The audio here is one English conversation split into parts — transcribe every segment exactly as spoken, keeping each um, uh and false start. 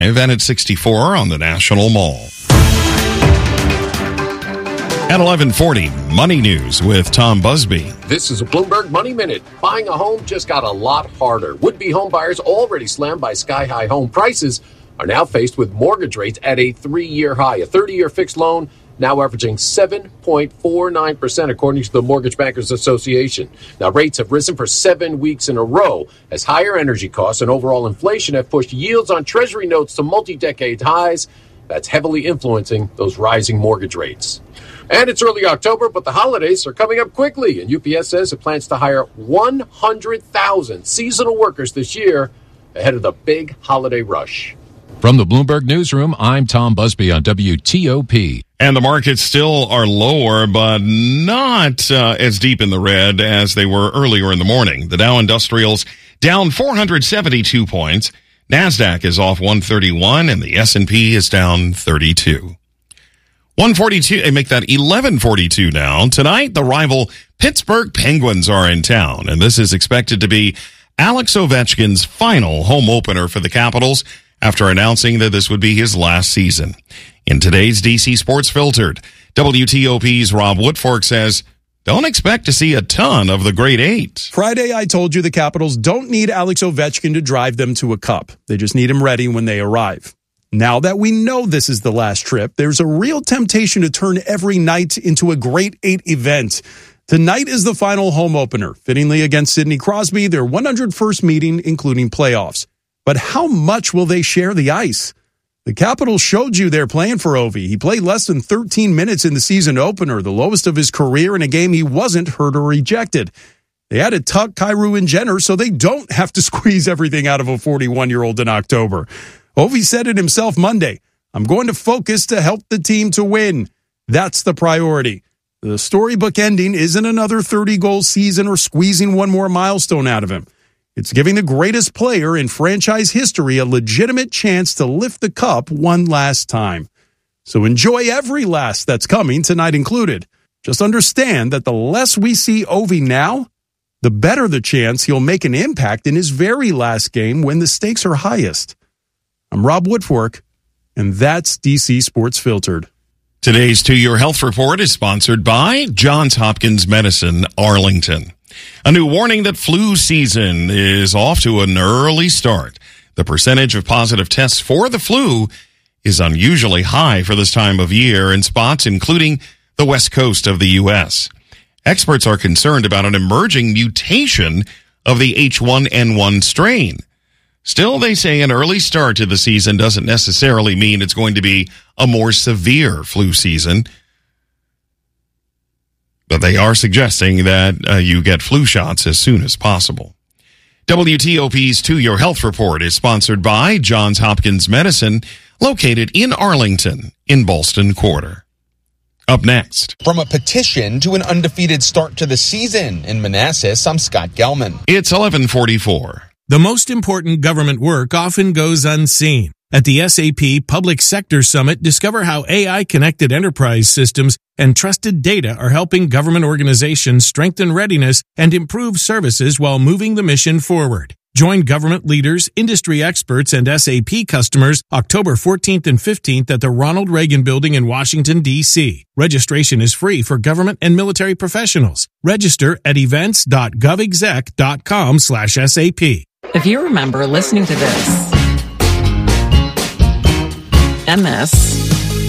And at sixty-four on the National Mall. At eleven forty, Money News with Tom Busby. This is a Bloomberg Money Minute. Buying a home just got a lot harder. Would-be home buyers already slammed by sky-high home prices are now faced with mortgage rates at a three-year high. A thirty-year fixed loan now averaging seven point four nine percent, according to the Mortgage Bankers Association. Now, rates have risen for seven weeks in a row as higher energy costs and overall inflation have pushed yields on Treasury notes to multi-decade highs. That's heavily influencing those rising mortgage rates. And it's early October, but the holidays are coming up quickly. And U P S says it plans to hire one hundred thousand seasonal workers this year ahead of the big holiday rush. From the Bloomberg Newsroom, I'm Tom Busby on W T O P. And the markets still are lower, but not uh, as deep in the red as they were earlier in the morning. The Dow Industrials down four hundred seventy-two points. NASDAQ is off one thirty-one, and the S and P is down thirty-two. one forty-two, they make that eleven forty-two now. Tonight, the rival Pittsburgh Penguins are in town, and this is expected to be Alex Ovechkin's final home opener for the Capitals after announcing that this would be his last season. In today's D C Sports Filtered, W T O P's Rob Woodfork says, don't expect to see a ton of the Great Eight. Friday, I told you the Capitals don't need Alex Ovechkin to drive them to a cup. They just need him ready when they arrive. Now that we know this is the last trip, there's a real temptation to turn every night into a Great Eight event. Tonight is the final home opener, fittingly against Sidney Crosby, their one hundred first meeting, including playoffs. But how much will they share the ice? The Capitals showed you they're playing for Ovi. He played less than thirteen minutes in the season opener, the lowest of his career in a game he wasn't hurt or ejected. They added Tuck, Kyrou, and Jenner so they don't have to squeeze everything out of a forty-one-year-old in October. Ovi said it himself Monday. I'm going to focus to help the team to win. That's the priority. The storybook ending isn't another thirty-goal season or squeezing one more milestone out of him. It's giving the greatest player in franchise history a legitimate chance to lift the cup one last time. So enjoy every last that's coming, tonight included. Just understand that the less we see Ovi now, the better the chance he'll make an impact in his very last game when the stakes are highest. I'm Rob Woodfork, and that's D C Sports Filtered. Today's To Your Health Report is sponsored by Johns Hopkins Medicine, Arlington. A new warning that flu season is off to an early start. The percentage of positive tests for the flu is unusually high for this time of year in spots including the west coast of the U S. Experts are concerned about an emerging mutation of the H one N one strain. Still, they say an early start to the season doesn't necessarily mean it's going to be a more severe flu season. But they are suggesting that uh, you get flu shots as soon as possible. W T O P's To Your Health Report is sponsored by Johns Hopkins Medicine, located in Arlington, in Ballston Quarter. Up next. From a petition to an undefeated start to the season in Manassas, I'm Scott Gelman. It's eleven forty-four. The most important government work often goes unseen. At the S A P Public Sector Summit, discover how A I-connected enterprise systems and trusted data are helping government organizations strengthen readiness and improve services while moving the mission forward. Join government leaders, industry experts, and S A P customers October fourteenth and fifteenth at the Ronald Reagan Building in Washington, D C Registration is free for government and military professionals. Register at events.govexec.com slash SAP. If you remember listening to this, and this,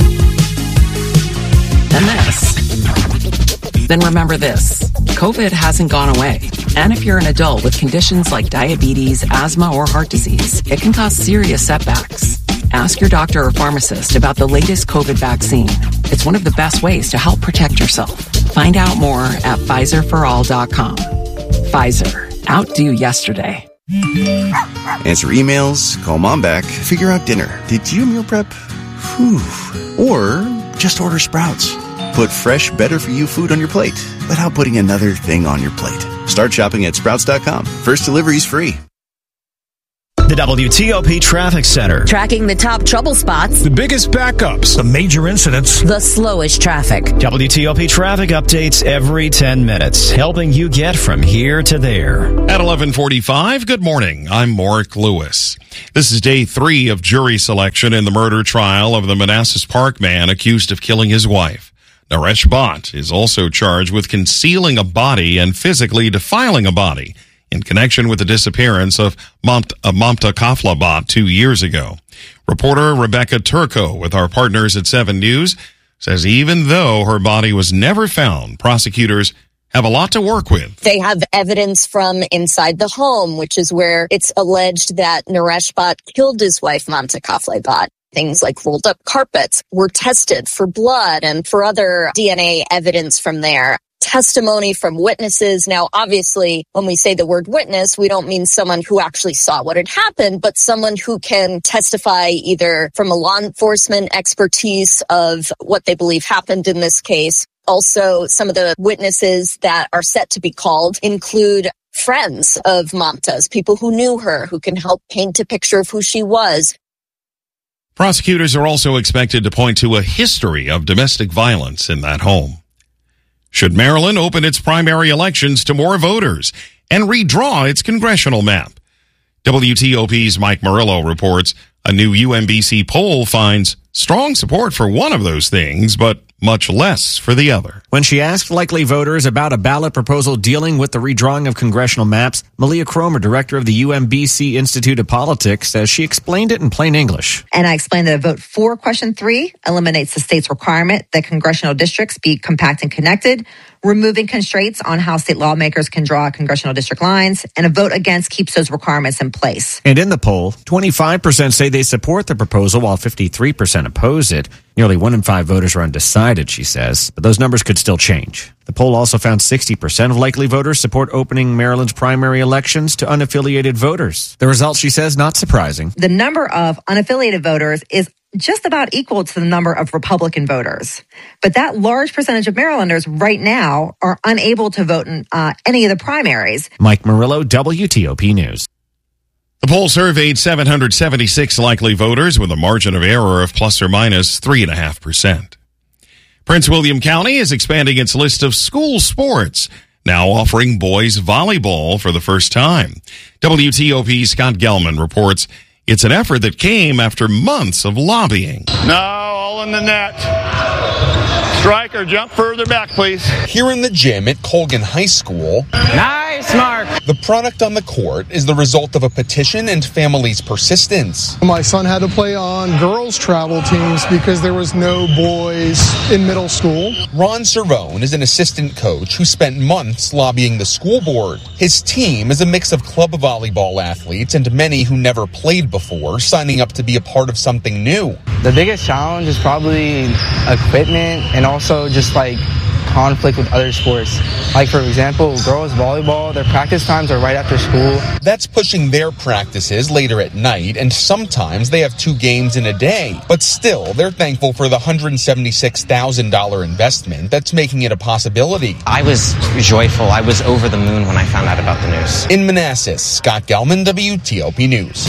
and this, then remember this. COVID hasn't gone away. And if you're an adult with conditions like diabetes, asthma, or heart disease, it can cause serious setbacks. Ask your doctor or pharmacist about the latest COVID vaccine. It's one of the best ways to help protect yourself. Find out more at Pfizer for all dot com. Pfizer. Outdo yesterday. Answer emails, call mom back, figure out dinner. Did you meal prep? Whew. Or just order Sprouts. Put fresh, better-for-you food on your plate without putting another thing on your plate. Start shopping at Sprouts dot com. First delivery's free. The W T O P Traffic Center. Tracking the top trouble spots. The biggest backups. The major incidents. The slowest traffic. W T O P traffic updates every ten minutes, helping you get from here to there. At eleven forty-five, good morning. I'm Mark Lewis. This is day three of jury selection in the murder trial of the Manassas Park man accused of killing his wife. Naresh Bhatt is also charged with concealing a body and physically defiling a body in connection with the disappearance of Mamta, uh, Mamta Kafla Bhatt two years ago. Reporter Rebecca Turco with our partners at seven News says even though her body was never found, prosecutors have a lot to work with. They have evidence from inside the home, which is where it's alleged that Naresh Bhatt killed his wife, Mamta Kafla Bhatt. Things like rolled up carpets were tested for blood and for other D N A evidence from there. Testimony from witnesses. Now, obviously, when we say the word witness, we don't mean someone who actually saw what had happened, but someone who can testify either from a law enforcement expertise of what they believe happened in this case. Also, some of the witnesses that are set to be called include friends of Mamta's, people who knew her, who can help paint a picture of who she was. Prosecutors are also expected to point to a history of domestic violence in that home. Should Maryland open its primary elections to more voters and redraw its congressional map? W T O P's Mike Murillo reports a new U M B C poll finds strong support for one of those things, but much less for the other. When she asked likely voters about a ballot proposal dealing with the redrawing of congressional maps, Malia Cromer, director of the U M B C Institute of Politics, says she explained it in plain English. And I explained that a vote for question three eliminates the state's requirement that congressional districts be compact and connected, removing constraints on how state lawmakers can draw congressional district lines, and a vote against keeps those requirements in place. And in the poll, twenty-five percent say they support the proposal while fifty-three percent oppose it. Nearly one in five voters are undecided, she says, but those numbers could still change. The poll also found sixty percent of likely voters support opening Maryland's primary elections to unaffiliated voters. The result, she says, not surprising. The number of unaffiliated voters is just about equal to the number of Republican voters. But that large percentage of Marylanders right now are unable to vote in uh, any of the primaries. Mike Murillo, W T O P News. The poll surveyed seven hundred seventy-six likely voters with a margin of error of plus or minus three point five percent. Prince William County is expanding its list of school sports, now offering boys volleyball for the first time. W T O P's Scott Gelman reports it's an effort that came after months of lobbying. No, all in the net. Striker, jump further back, please. Here in the gym at Colgan High School. Nice, Mark. The product on the court is the result of a petition and families' persistence. My son had to play on girls' travel teams because there was no boys in middle school. Ron Cervone is an assistant coach who spent months lobbying the school board. His team is a mix of club volleyball athletes and many who never played before, signing up to be a part of something new. The biggest challenge is probably equipment and also just like conflict with other sports. Like, for example, girls volleyball, their practice times are right after school. That's pushing their practices later at night, and sometimes they have two games in a day. But still, they're thankful for the one hundred seventy-six thousand dollars investment that's making it a possibility. I was joyful. I was over the moon when I found out about the news. In Manassas, Scott Gelman, W T O P News.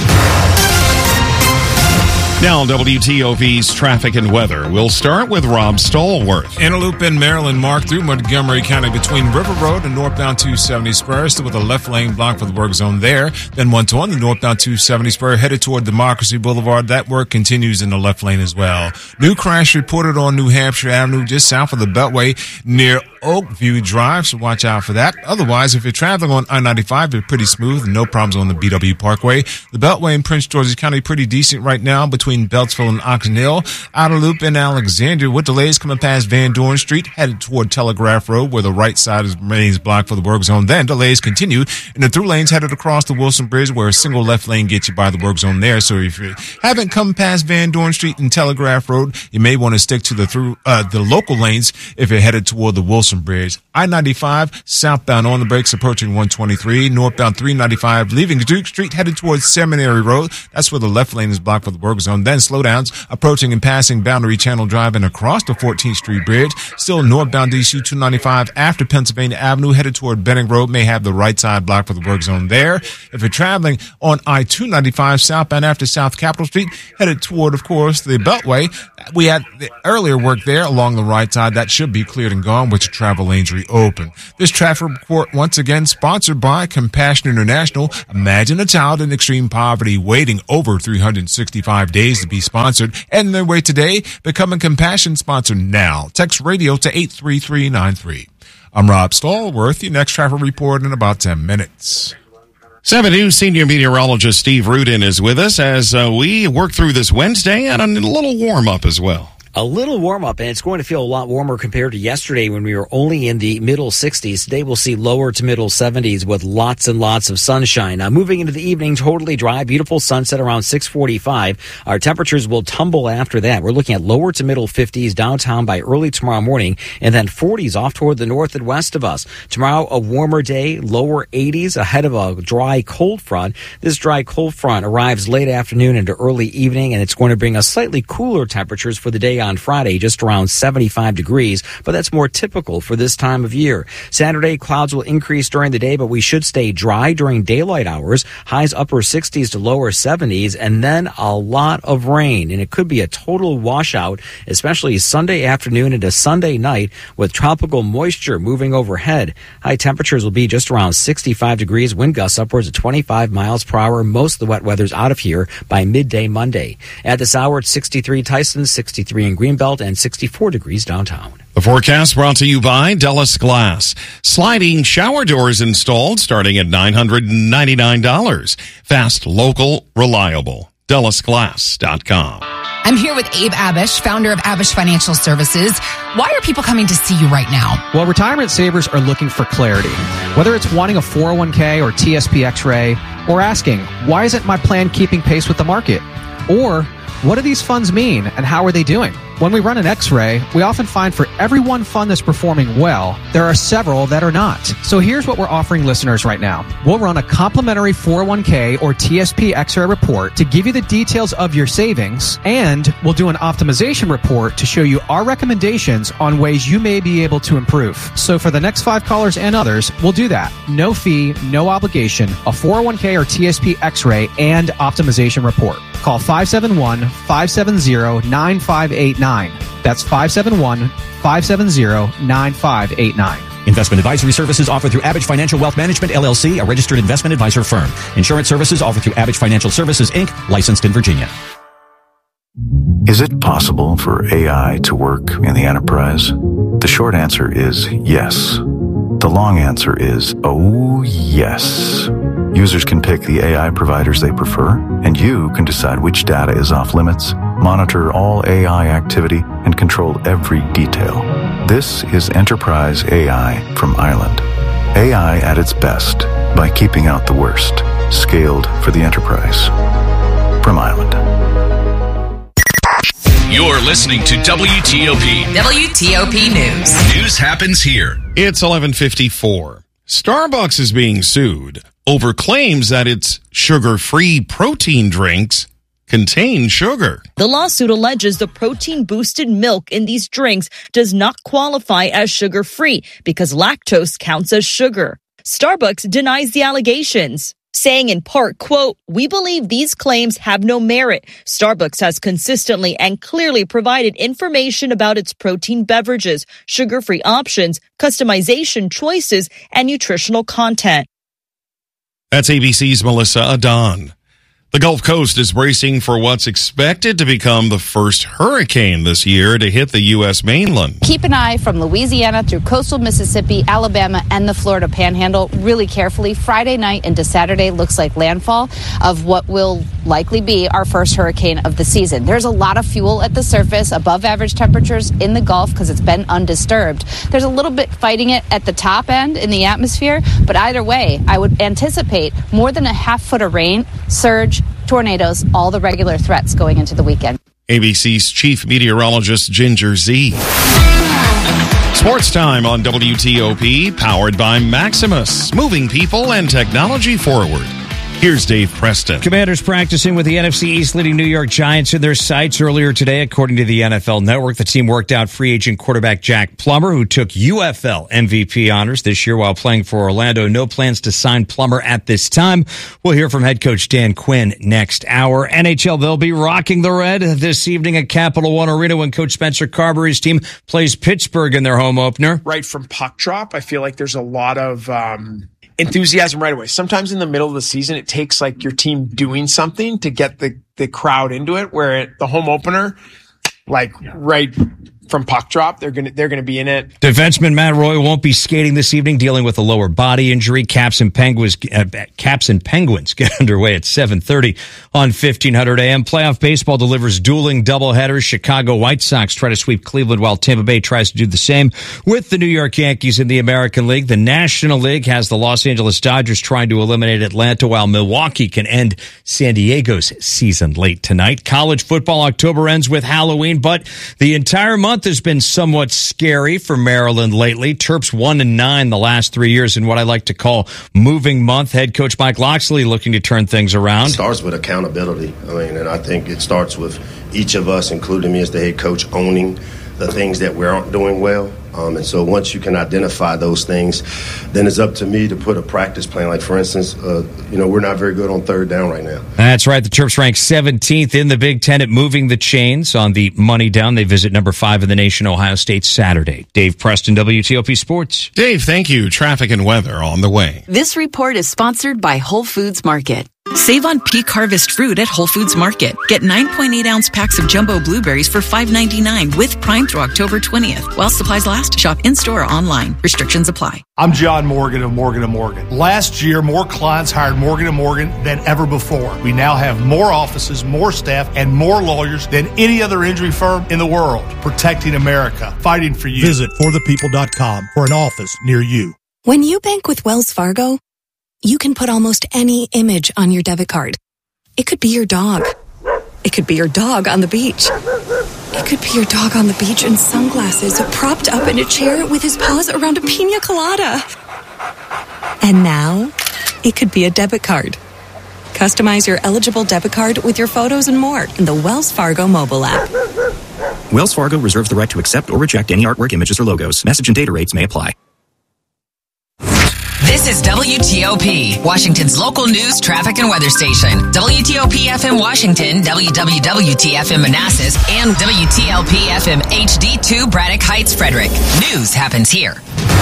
Now, W T O P's traffic and weather. We'll start with Rob Stallworth. In a loop in Maryland, Mark, through Montgomery County between River Road and northbound two seventy spur, still with a left lane blocked for the work zone there. Then one to one, the northbound two seventy spur headed toward Democracy Boulevard. That work continues in the left lane as well. New crash reported on New Hampshire Avenue just south of the Beltway near Oakview Drive, so watch out for that. Otherwise, if you're traveling on I ninety-five, you're pretty smooth and no problems on the B W Parkway. The Beltway in Prince George's County pretty decent right now between Beltsville and Oxon Hill. Outer loop in Alexandria with delays coming past Van Dorn Street, headed toward Telegraph Road where the right side remains blocked for the work zone. Then delays continue in the through lanes headed across the Wilson Bridge where a single left lane gets you by the work zone there. So if you haven't come past Van Dorn Street and Telegraph Road, you may want to stick to the through uh, the local lanes if you're headed toward the Wilson Folsom Bridge. I ninety-five southbound on the brakes approaching one twenty-three. Northbound three ninety-five leaving Duke Street headed towards Seminary Road. That's where the left lane is blocked for the work zone. Then slowdowns approaching and passing Boundary Channel Drive and across the fourteenth Street Bridge. Still northbound D C two ninety-five after Pennsylvania Avenue headed toward Benning Road may have the right side blocked for the work zone there. If you're traveling on I two ninety-five southbound after South Capitol Street headed toward, of course, the Beltway, we had the earlier work there along the right side. That should be cleared and gone, with travel lanes reopened. This traffic report once again sponsored by Compassion International. Imagine a child in extreme poverty waiting over three hundred sixty-five days to be sponsored. And their way today, become a Compassion sponsor now. Text radio to eight three three nine three. I'm Rob Stallworth. Your next traffic report in about ten minutes. seven News senior meteorologist Steve Rudin is with us as uh, we work through this Wednesday and a little warm-up as well. A little warm up, and it's going to feel a lot warmer compared to yesterday when we were only in the middle sixties. Today we'll see lower to middle seventies with lots and lots of sunshine. Now, moving into the evening, totally dry, beautiful sunset around six forty-five. Our temperatures will tumble after that. We're looking at lower to middle fifties downtown by early tomorrow morning, and then forties off toward the north and west of us. Tomorrow, a warmer day, lower eighties ahead of a dry cold front. This dry cold front arrives late afternoon into early evening, and it's going to bring us slightly cooler temperatures for the day on Friday, just around seventy-five degrees, but that's more typical for this time of year. Saturday, clouds will increase during the day, but we should stay dry during daylight hours. Highs upper sixties to lower seventies, and then a lot of rain, and it could be a total washout, especially Sunday afternoon into Sunday night with tropical moisture moving overhead. High temperatures will be just around sixty-five degrees, wind gusts upwards of twenty-five miles per hour. Most of the wet weather's out of here by midday Monday. At this hour, it's sixty-three Tyson, sixty-three in Greenbelt, and sixty-four degrees downtown. The forecast brought to you by Dellis Glass. Sliding shower doors installed starting at nine hundred ninety-nine dollars. Fast, local, reliable. Dellis Glass dot com. I'm here with Abe Abish, founder of Abish Financial Services. Why are people coming to see you right now? Well, retirement savers are looking for clarity. Whether it's wanting a four oh one k or T S P X-ray, or asking, why isn't my plan keeping pace with the market? Or, what do these funds mean and how are they doing? When we run an X-ray, we often find for every one fund that's performing well, there are several that are not. So here's what we're offering listeners right now. We'll run a complimentary four oh one k or T S P X-ray report to give you the details of your savings, and we'll do an optimization report to show you our recommendations on ways you may be able to improve. So for the next five callers and others, we'll do that. No fee, no obligation, a four oh one k or T S P X-ray and optimization report. Call five seven one, five seven zero, nine five eight nine. That's five seven one, five seven zero, nine five eight nine. Investment advisory services offered through Abish Financial Wealth Management, L L C, a registered investment advisor firm. Insurance services offered through Abish Financial Services, Incorporated, licensed in Virginia. Is it possible for A I to work in the enterprise? The short answer is yes. The long answer is, oh yes. Users can pick the A I providers they prefer, and you can decide which data is off limits, monitor all A I activity, and control every detail. This is Enterprise A I from Island. A I at its best by keeping out the worst. Scaled for the enterprise. From Island. You're listening to W T O P. W T O P News. News happens here. It's eleven fifty-four. Starbucks is being sued over claims that its sugar-free protein drinks contain sugar. The lawsuit alleges the protein-boosted milk in these drinks does not qualify as sugar-free because lactose counts as sugar. Starbucks denies the allegations, saying in part, quote, "We believe these claims have no merit. Starbucks has consistently and clearly provided information about its protein beverages, sugar-free options, customization choices, and nutritional content." That's A B C's Melissa Adon. The Gulf Coast is bracing for what's expected to become the first hurricane this year to hit the U S mainland. Keep an eye from Louisiana through coastal Mississippi, Alabama, and the Florida Panhandle really carefully. Friday night into Saturday looks like landfall of what will likely be our first hurricane of the season. There's a lot of fuel at the surface, above average temperatures in the Gulf because it's been undisturbed. There's a little bit fighting it at the top end in the atmosphere, but either way, I would anticipate more than a half foot of rain, surge, tornadoes, all the regular threats going into the weekend. A B C's chief meteorologist Ginger Z. Sports time on W T O P, powered by Maximus, moving people and technology forward. Here's Dave Preston. Commanders practicing with the N F C East leading New York Giants in their sights earlier today. According to the N F L Network, the team worked out free agent quarterback Jack Plummer, who took U F L M V P honors this year while playing for Orlando. No plans to sign Plummer at this time. We'll hear from head coach Dan Quinn next hour. N H L, they'll be rocking the red this evening at Capital One Arena when Coach Spencer Carberry's team plays Pittsburgh in their home opener. Right from puck drop, I feel like there's a lot of um enthusiasm right away. Sometimes in the middle of the season, it takes like your team doing something to get the, the crowd into it, where at the home opener, like right from puck drop, they're going to, they're going to be in it. Defenseman Matt Roy won't be skating this evening, dealing with a lower body injury. Caps and Penguins, uh, Caps and Penguins get underway at seven thirty on fifteen hundred A M. Playoff baseball delivers dueling doubleheaders. Chicago White Sox try to sweep Cleveland while Tampa Bay tries to do the same with the New York Yankees in the American League. The National League has the Los Angeles Dodgers trying to eliminate Atlanta, while Milwaukee can end San Diego's season late tonight. College football October ends with Halloween, but the entire month has been somewhat scary for Maryland lately. Terps one and nine the last three years in what I like to call moving month. Head coach Mike Loxley looking to turn things around. It starts with accountability. I mean, and I think it starts with each of us, including me as the head coach, owning the things that we aren't doing well. Um, and so once you can identify those things, then it's up to me to put a practice plan. Like, for instance, uh, you know, we're not very good on third down right now. That's right. The Terps rank seventeenth in the Big Ten at moving the chains on the money down. They visit number five in the nation, Ohio State, Saturday. Dave Preston, W T O P Sports. Dave, thank you. Traffic and weather on the way. This report is sponsored by Whole Foods Market. Save on peak harvest fruit at Whole Foods Market. Get nine point eight ounce packs of jumbo blueberries for five ninety-nine with Prime through October twentieth. While supplies last, shop in-store or online. Restrictions apply. I'm John Morgan of Morgan and Morgan. Last year, more clients hired Morgan and Morgan than ever before. We now have more offices, more staff, and more lawyers than any other injury firm in the world. Protecting America. Fighting for you. Visit for the people dot com for an office near you. When you bank with Wells Fargo, you can put almost any image on your debit card. It could be your dog. It could be your dog on the beach. It could be your dog on the beach in sunglasses, propped up in a chair with his paws around a pina colada. And now, it could be a debit card. Customize your eligible debit card with your photos and more in the Wells Fargo mobile app. Wells Fargo reserves the right to accept or reject any artwork, images, or logos. Message and data rates may apply. This is W T O P, Washington's local news, traffic, and weather station. W T O P F M Washington, W W W T F M Manassas, and W T L P F M H D two Braddock Heights, Frederick. News happens here.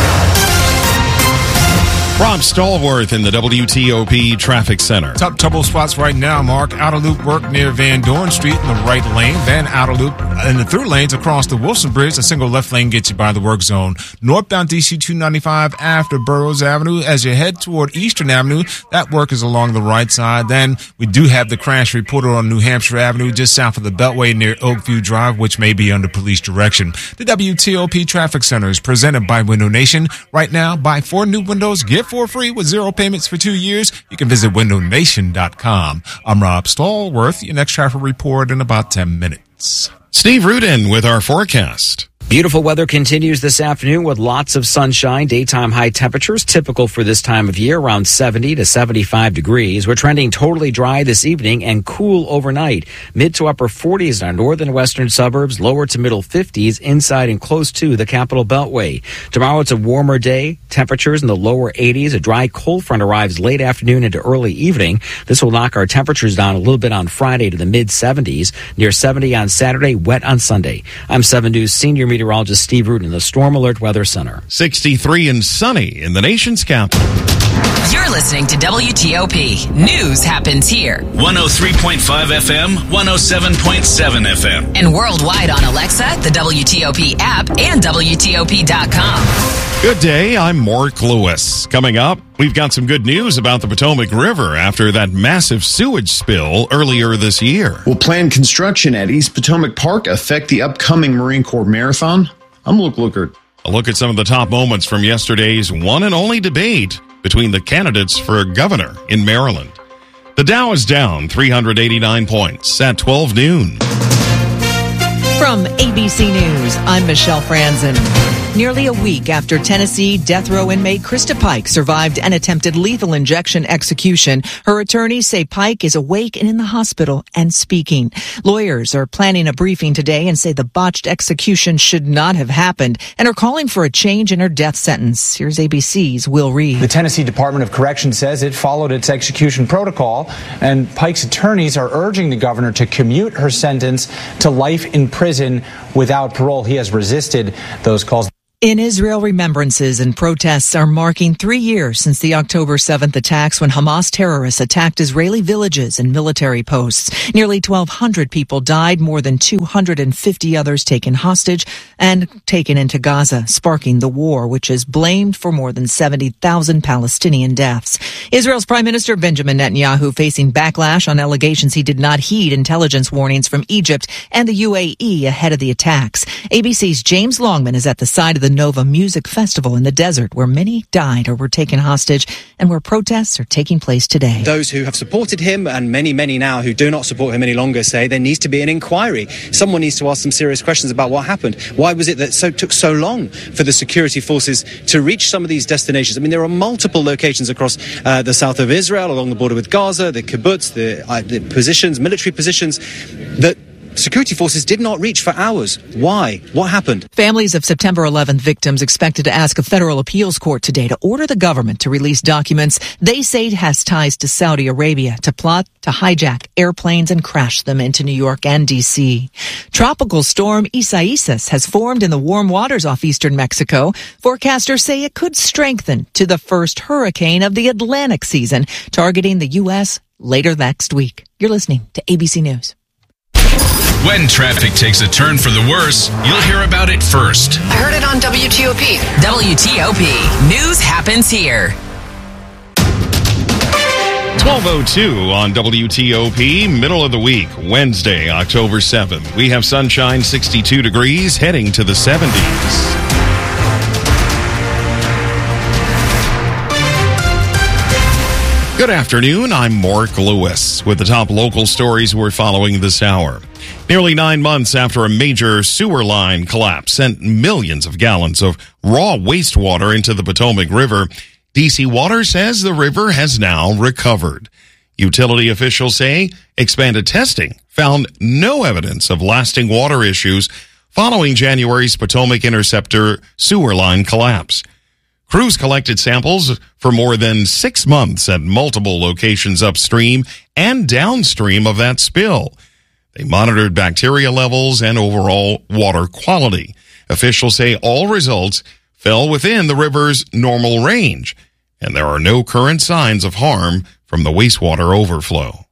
Rob Stallworth in the W T O P Traffic Center. Top trouble spots right now, Mark. Outer loop work near Van Dorn Street in the right lane. Then outer loop in the through lanes across the Wilson Bridge. A single left lane gets you by the work zone. Northbound D C two ninety-five after Burroughs Avenue. As you head toward Eastern Avenue, that work is along the right side. Then we do have the crash reported on New Hampshire Avenue just south of the Beltway near Oakview Drive, which may be under police direction. The W T O P Traffic Center is presented by Window Nation. Right now, buy four new windows, get for free with zero payments for two years. You can visit window nation dot com. I'm Rob Stallworth. Your next traffic report in about ten minutes. Steve Rudin with our forecast. Beautiful weather continues this afternoon with lots of sunshine. Daytime high temperatures typical for this time of year, around seventy to seventy-five degrees. We're trending totally dry this evening and cool overnight. Mid to upper forties in our northern and western suburbs, lower to middle fifties inside and close to the Capital Beltway. Tomorrow it's a warmer day. Temperatures in the lower eighties. A dry cold front arrives late afternoon into early evening. This will knock our temperatures down a little bit on Friday to the mid seventies. Near seventy on Saturday, wet on Sunday. I'm seven News senior meteorologist Steve Rudin in the Storm Alert Weather Center. sixty-three and sunny in the nation's capital. You're listening to W T O P. News happens here. one oh three point five F M, one oh seven point seven F M. And worldwide on Alexa, the W T O P app, and W T O P dot com. Good day, I'm Mark Lewis. Coming up, we've got some good news about the Potomac River after that massive sewage spill earlier this year. Will planned construction at East Potomac Park affect the upcoming Marine Corps Marathon? I'm Luke Lukert. A look at some of the top moments from yesterday's one and only debate between the candidates for governor in Maryland. The Dow is down three hundred eighty-nine points at twelve noon. From A B C News, I'm Michelle Franzen. Nearly a week after Tennessee death row inmate Krista Pike survived an attempted lethal injection execution, her attorneys say Pike is awake and in the hospital and speaking. Lawyers are planning a briefing today and say the botched execution should not have happened and are calling for a change in her death sentence. Here's A B C's Will Reed. The Tennessee Department of Corrections says it followed its execution protocol, and Pike's attorneys are urging the governor to commute her sentence to life in prison without parole. He has resisted those calls. In Israel, remembrances and protests are marking three years since the October seventh attacks when Hamas terrorists attacked Israeli villages and military posts. Nearly twelve hundred people died, more than two hundred fifty others taken hostage and taken into Gaza, sparking the war, which is blamed for more than seventy thousand Palestinian deaths. Israel's Prime Minister Benjamin Netanyahu facing backlash on allegations he did not heed intelligence warnings from Egypt and the U A E ahead of the attacks. A B C's James Longman is at the side of the Nova Music Festival in the desert, where many died or were taken hostage and where protests are taking place today. Those who have supported him and many, many now who do not support him any longer say there needs to be an inquiry. Someone needs to ask some serious questions about what happened. Why was it that so took so long for the security forces to reach some of these destinations? I mean, there are multiple locations across uh, the south of Israel, along the border with Gaza, the kibbutz, the, uh, the positions, military positions that security forces did not reach for hours. Why? What happened? Families of September eleventh victims expected to ask a federal appeals court today to order the government to release documents they say has ties to Saudi Arabia to plot to hijack airplanes and crash them into New York and D C. Tropical storm Isaias has formed in the warm waters off eastern Mexico. Forecasters say it could strengthen to the first hurricane of the Atlantic season, targeting the U S later next week. You're listening to A B C News. When traffic takes a turn for the worse, you'll hear about it first. I heard it on W T O P. W T O P. News happens here. twelve oh two on W T O P, middle of the week, Wednesday, October seventh. We have sunshine, sixty-two degrees, heading to the seventies. Good afternoon, I'm Mark Lewis with the top local stories we're following this hour. Nearly nine months after a major sewer line collapse sent millions of gallons of raw wastewater into the Potomac River, D C Water says the river has now recovered. Utility officials say expanded testing found no evidence of lasting water issues following January's Potomac Interceptor sewer line collapse. Crews collected samples for more than six months at multiple locations upstream and downstream of that spill. They monitored bacteria levels and overall water quality. Officials say all results fell within the river's normal range, and there are no current signs of harm from the wastewater overflow.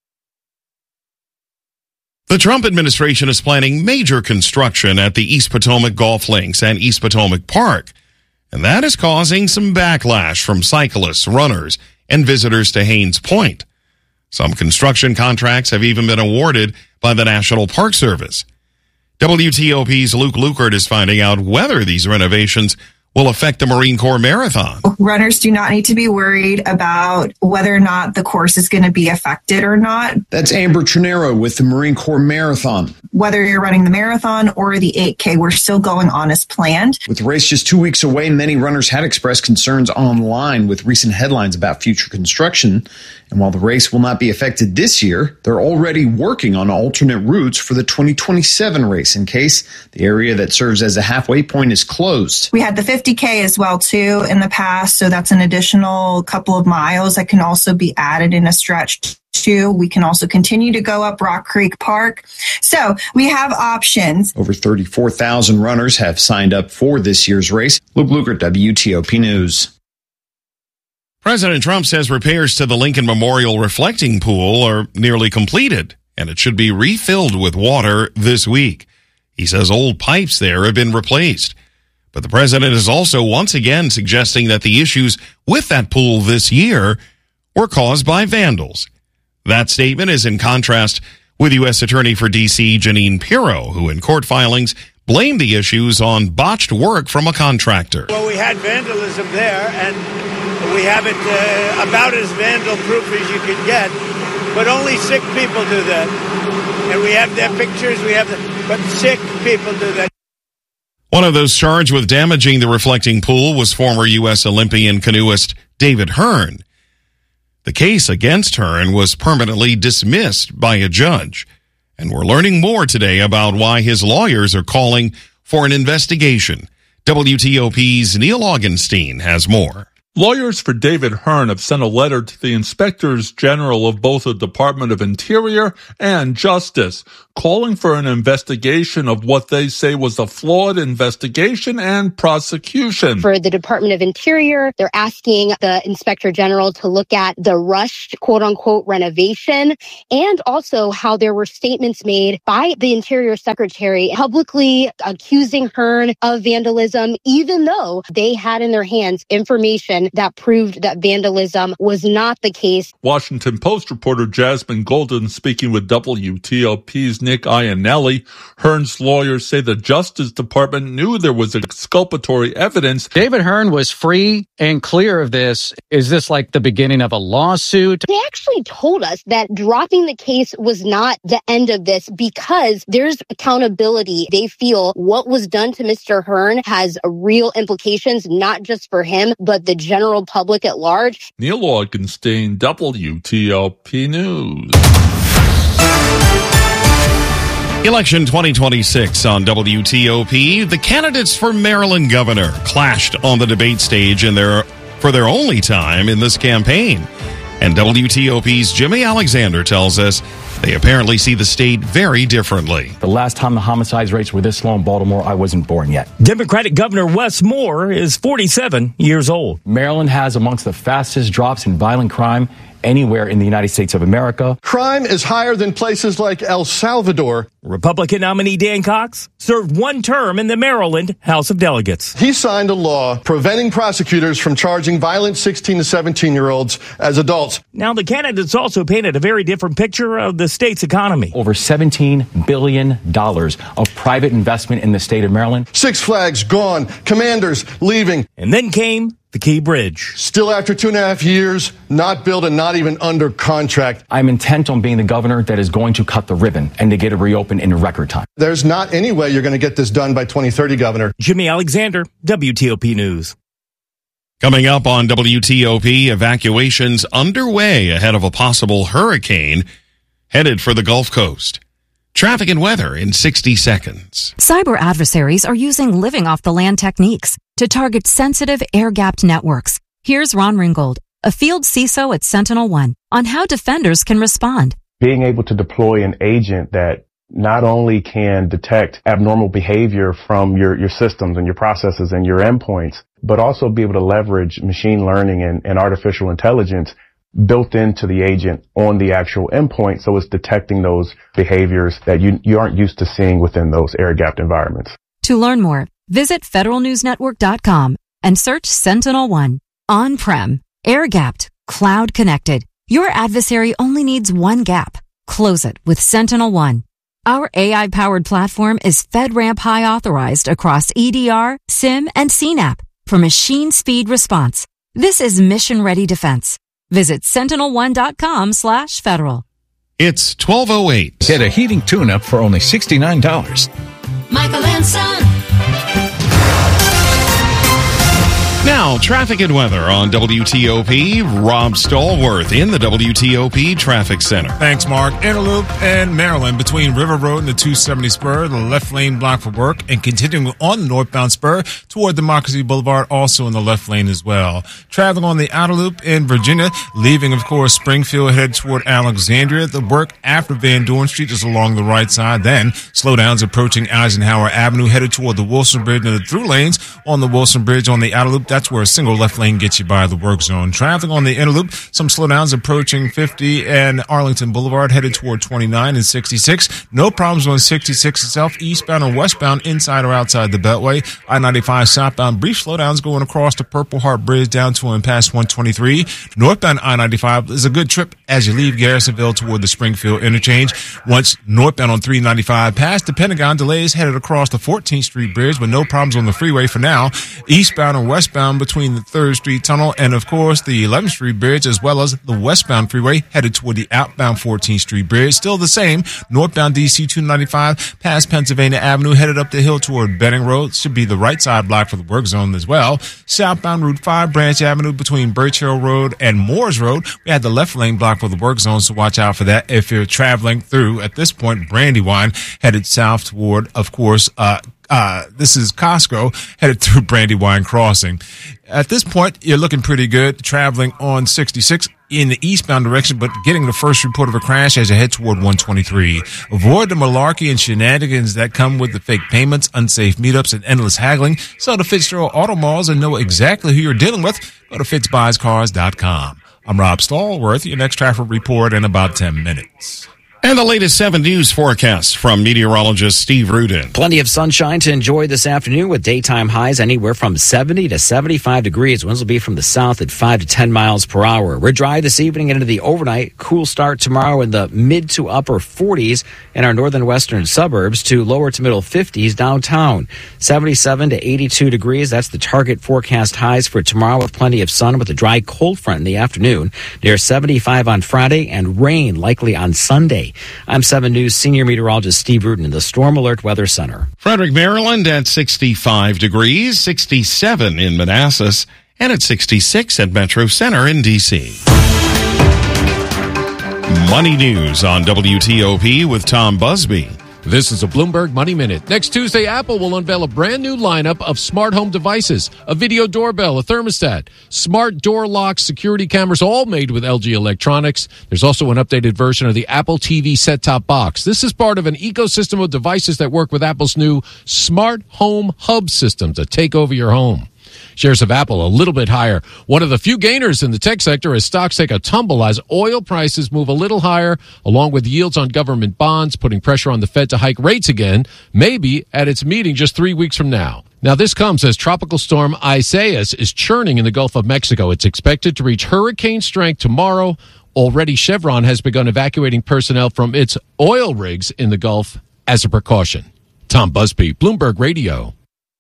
The Trump administration is planning major construction at the East Potomac Golf Links and East Potomac Park, and that is causing some backlash from cyclists, runners, and visitors to Haynes Point. Some construction contracts have even been awarded by the National Park Service. W T O P's Luke Lukert is finding out whether these renovations will affect the Marine Corps Marathon. Runners do not need to be worried about whether or not the course is going to be affected or not. That's Amber Trinero with the Marine Corps Marathon. Whether you're running the marathon or the eight K, we're still going on as planned. With the race just two weeks away, many runners had expressed concerns online with recent headlines about future construction. And while the race will not be affected this year, they're already working on alternate routes for the twenty twenty-seven race in case the area that serves as a halfway point is closed. We had the fifty K as well, too, in the past. So that's an additional couple of miles that can also be added in a stretch, too. We can also continue to go up Rock Creek Park. So we have options. Over thirty-four thousand runners have signed up for this year's race. Luke Lukert, W T O P News. President Trump says repairs to the Lincoln Memorial Reflecting Pool are nearly completed, and it should be refilled with water this week. He says old pipes there have been replaced. But the president is also once again suggesting that the issues with that pool this year were caused by vandals. That statement is in contrast with U S Attorney for D C Jeanine Pirro, who in court filings blamed the issues on botched work from a contractor. Well, we had vandalism there, and we have it uh, about as vandal-proof as you can get, but only sick people do that. And we have their pictures, we have the, but sick people do that. One of those charged with damaging the reflecting pool was former U S Olympian canoeist David Hearn. The case against Hearn was permanently dismissed by a judge. And we're learning more today about why his lawyers are calling for an investigation. W T O P's Neil Augenstein has more. Lawyers for David Hearn have sent a letter to the inspectors general of both the Department of Interior and Justice, calling for an investigation of what they say was a flawed investigation and prosecution. For the Department of Interior, they're asking the inspector general to look at the rushed, quote unquote, renovation, and also how there were statements made by the Interior Secretary publicly accusing Hearn of vandalism, even though they had in their hands information that proved that vandalism was not the case. Washington Post reporter Jasmine Golden speaking with W T O P's Nick Iannelli. Hearn's lawyers say the Justice Department knew there was exculpatory evidence. David Hearn was free and clear of this. Is this like the beginning of a lawsuit? They actually told us that dropping the case was not the end of this because there's accountability. They feel what was done to Mister Hearn has real implications, not just for him, but the general public at large. Neil Augenstein, W T O P News. Election twenty twenty-six on W T O P. The candidates for Maryland governor clashed on the debate stage in their for their only time in this campaign. And W T O P's Jimmy Alexander tells us they apparently see the state very differently. The last time the homicide rates were this low in Baltimore, I wasn't born yet. Democratic Governor Wes Moore is forty-seven years old. Maryland has amongst the fastest drops in violent crime anywhere in the United States of America. Crime is higher than places like El Salvador. Republican nominee Dan Cox served one term in the Maryland House of Delegates. He signed a law preventing prosecutors from charging violent sixteen to seventeen-year-olds as adults. Now, the candidates also painted a very different picture of the state's economy. Over seventeen billion dollars of private investment in the state of Maryland. Six Flags gone, Commanders leaving. And then came the Key Bridge. Still after two and a half years, not built and not even under contract. I'm intent on being the governor that is going to cut the ribbon and to get it reopened in record time. There's not any way you're going to get this done by twenty thirty, Governor. Jimmy Alexander, W T O P News. Coming up on W T O P, evacuations underway ahead of a possible hurricane headed for the Gulf Coast. Traffic and weather in sixty seconds. Cyber adversaries are using living off the land techniques to target sensitive air-gapped networks. Here's Ron Ringgold, a field C I S O at Sentinel One, on how defenders can respond. Being able to deploy an agent that not only can detect abnormal behavior from your, your systems and your processes and your endpoints, but also be able to leverage machine learning and, and artificial intelligence built into the agent on the actual endpoint, so it's detecting those behaviors that you, you aren't used to seeing within those air-gapped environments. To learn more, visit federal news network dot com and search Sentinel One. On-prem, air-gapped, cloud-connected. Your adversary only needs one gap. Close it with Sentinel One. Our A I-powered platform is FedRAMP High authorized across E D R, SIM, and C NAP for machine speed response. This is mission-ready defense. Visit sentinel one dot com slash federal. It's twelve oh eight. Get a heating tune-up for only sixty-nine dollars. Michael and Son. Now, traffic and weather on W T O P. Rob Stallworth in the W T O P Traffic Center. Thanks, Mark. Interloop and Maryland between River Road and the two seventy spur, the left lane blocked for work, and continuing on the northbound spur toward Democracy Boulevard, also in the left lane as well. Traveling on the outer loop in Virginia, leaving, of course, Springfield, head toward Alexandria. The work after Van Dorn Street is along the right side. Then slowdowns approaching Eisenhower Avenue, headed toward the Wilson Bridge and the through lanes on the Wilson Bridge on the outer loop. That's where a single left lane gets you by the work zone. Traffic on the inner loop, some slowdowns approaching fifty and Arlington Boulevard, headed toward twenty-nine and sixty-six. No problems on sixty-six itself, eastbound or westbound, inside or outside the Beltway. I ninety-five southbound, brief slowdowns going across the Purple Heart Bridge down to and past one twenty-three. Northbound I ninety-five is a good trip as you leave Garrisonville toward the Springfield interchange. Once northbound on three ninety-five past the Pentagon, delays headed across the fourteenth Street Bridge, but no problems on the freeway for now. Eastbound or westbound southbound between the third Street Tunnel and, of course, the eleventh Street Bridge, as well as the westbound freeway headed toward the outbound fourteenth Street Bridge. Still the same, northbound D C two ninety-five past Pennsylvania Avenue, headed up the hill toward Benning Road. Should be the right side block for the work zone as well. Southbound Route five, Branch Avenue between Birch Hill Road and Moores Road. We had the left lane block for the work zone, so watch out for that if you're traveling through, at this point, Brandywine, headed south toward, of course, uh, Uh, this is Costco, headed through Brandywine Crossing. At this point, you're looking pretty good, traveling on sixty-six in the eastbound direction, but getting the first report of a crash as you head toward one twenty-three. Avoid the malarkey and shenanigans that come with the fake payments, unsafe meetups, and endless haggling. So to Fitzgerald Auto Malls and know exactly who you're dealing with, go to fitz buys cars dot com. I'm Rob Stallworth, your next traffic report in about ten minutes. And the latest seven News forecast from meteorologist Steve Rudin. Plenty of sunshine to enjoy this afternoon with daytime highs anywhere from seventy to seventy-five degrees. Winds will be from the south at five to ten miles per hour. We're dry this evening into the overnight. Cool start tomorrow in the mid to upper forties in our northern western suburbs to lower to middle fifties downtown. seventy-seven to eighty-two degrees. That's the target forecast highs for tomorrow with plenty of sun with a dry cold front in the afternoon. Near seventy-five on Friday and rain likely on Sunday. I'm seven News senior meteorologist Steve Rudin in the Storm Alert Weather Center. Frederick, Maryland at sixty-five degrees, sixty-seven in Manassas, and at sixty-six at Metro Center in D C. Money News on W T O P with Tom Busby. This is a Bloomberg Money Minute. Next Tuesday, Apple will unveil a brand new lineup of smart home devices, a video doorbell, a thermostat, smart door locks, security cameras, all made with L G Electronics. There's also an updated version of the Apple T V set-top box. This is part of an ecosystem of devices that work with Apple's new Smart Home Hub system to take over your home. Shares of Apple a little bit higher. One of the few gainers in the tech sector as stocks take a tumble as oil prices move a little higher, along with yields on government bonds, putting pressure on the Fed to hike rates again, maybe at its meeting just three weeks from now. Now, this comes as Tropical Storm Isaias is churning in the Gulf of Mexico. It's expected to reach hurricane strength tomorrow. Already, Chevron has begun evacuating personnel from its oil rigs in the Gulf as a precaution. Tom Busby, Bloomberg Radio.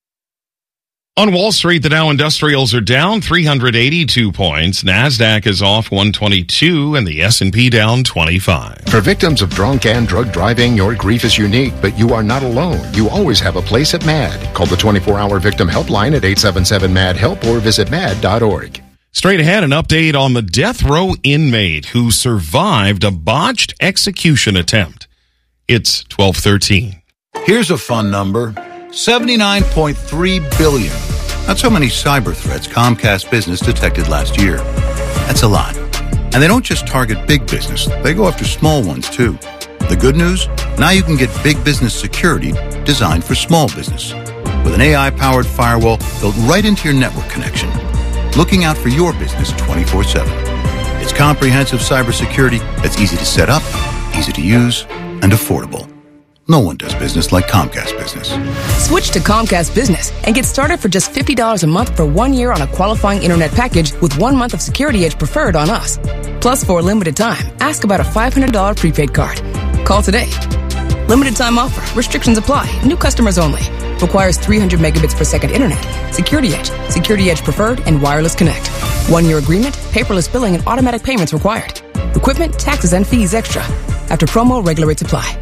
On Wall Street, the Dow Industrials are down three hundred eighty-two points. NASDAQ is off one twenty-two and the S and P down twenty-five. For victims of drunk and drug driving, your grief is unique, but you are not alone. You always have a place at MAD. Call the twenty-four hour victim helpline at eight seven seven M A D help or visit mad dot org. Straight ahead, an update on the death row inmate who survived a botched execution attempt. It's twelve thirteen. Here's a fun number. seventy-nine point three billion. That's how many cyber threats Comcast Business detected last year. That's a lot. And they don't just target big business. They go after small ones, too. The good news? Now you can get big business security designed for small business. With an A I-powered firewall built right into your network connection. Looking out for your business twenty-four seven. It's comprehensive cybersecurity that's easy to set up, easy to use, and affordable. No one does business like Comcast Business. Switch to Comcast Business and get started for just fifty dollars a month for one year on a qualifying internet package with one month of Security Edge Preferred on us. Plus, for a limited time, ask about a five hundred dollars prepaid card. Call today. Limited time offer. Restrictions apply. New customers only. Requires three hundred megabits per second internet. Security Edge, Security Edge Preferred, and Wireless Connect. One-year agreement, paperless billing, and automatic payments required. Equipment, taxes, and fees extra. After promo, regular rates apply.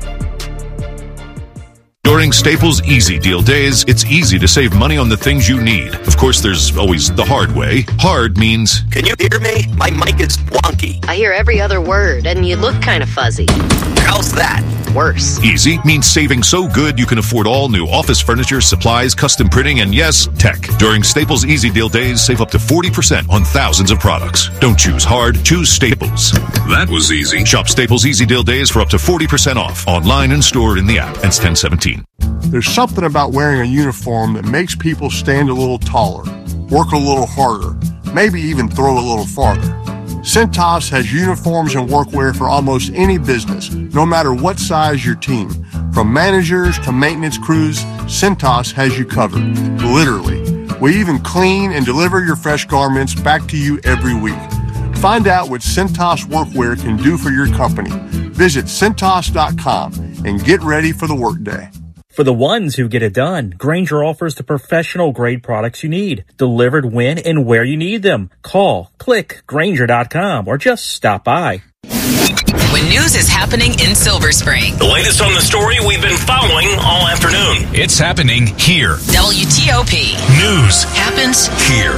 During Staples Easy Deal Days, it's easy to save money on the things you need. Of course, there's always the hard way. Hard means... Can you hear me? My mic is wonky. I hear every other word, and you look kind of fuzzy. How's that? Worse. Easy means saving so good you can afford all new office furniture, supplies, custom printing, and yes, tech. During Staples Easy Deal Days, save up to forty percent on thousands of products. Don't choose hard, choose Staples. That was easy. Shop Staples Easy Deal Days for up to forty percent off. Online and store in the app. Ends ten seventeen. There's something about wearing a uniform that makes people stand a little taller, work a little harder, maybe even throw a little farther. Cintas has uniforms and workwear for almost any business, no matter what size your team. From managers to maintenance crews, Cintas has you covered, literally. We even clean and deliver your fresh garments back to you every week. Find out what Cintas workwear can do for your company. Visit Cintas dot com and get ready for the workday. For the ones who get it done, Grainger offers the professional-grade products you need, delivered when and where you need them. Call, click, Grainger dot com, or just stop by. When news is happening in Silver Spring. The latest on the story we've been following all afternoon. It's happening here. W T O P. News happens here.